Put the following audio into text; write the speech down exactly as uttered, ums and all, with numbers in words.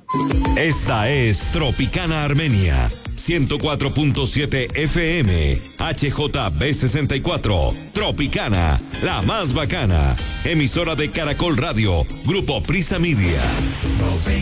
Esta es Tropicana Armenia, ciento cuatro punto siete F M, H J B sesenta y cuatro, Tropicana, la más bacana, emisora de Caracol Radio, Grupo Prisa Media.